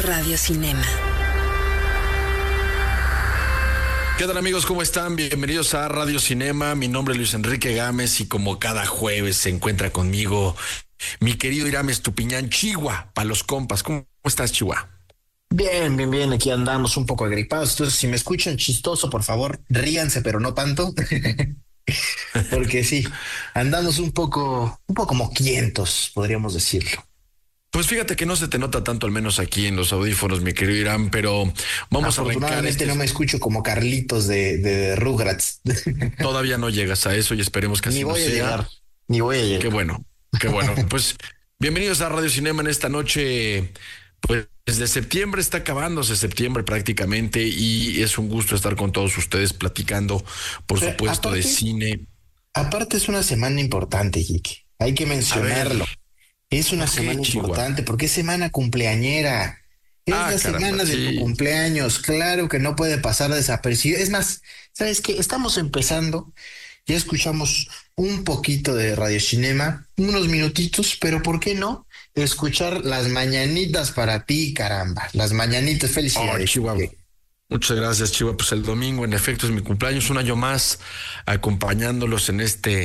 Radio Cinema. ¿Qué tal, amigos? ¿Cómo están? Bienvenidos a Radio Cinema. Mi nombre es Luis Enrique Gámez y como cada jueves se encuentra conmigo mi querido Irán Estupiñán, Chihuahua, para los compas. ¿Cómo estás, Chihuahua? Bien, aquí andamos un poco agripados. Entonces, si me escuchan chistoso, por favor, ríanse, pero no tanto. Porque sí, andamos un poco moquientos, podríamos decirlo. Pues fíjate que no se te nota tanto, al menos aquí en los audífonos, mi querido Irán, pero vamos a arrancar. Afortunadamente no me escucho como Carlitos de Rugrats. Todavía no llegas a eso y esperemos que así no sea. Ni voy a llegar. Qué bueno. Pues bienvenidos a Radio Cinema en esta noche. Pues desde septiembre, está acabándose septiembre prácticamente y es un gusto estar con todos ustedes platicando, por supuesto, de cine. Aparte es una semana importante, Jique. Hay que mencionarlo. Es una semana importante porque es semana cumpleañera. Es la semana de tu cumpleaños. Claro que no puede pasar desapercibido. Es más, ¿sabes qué? Estamos empezando. Ya escuchamos un poquito de Radio Cinema, unos minutitos, pero ¿por qué no? Escuchar las mañanitas para ti, caramba. Las mañanitas, felicidades. Chihuahua. Muchas gracias, Chihuahua. Pues el domingo, en efecto, es mi cumpleaños, un año más acompañándolos en este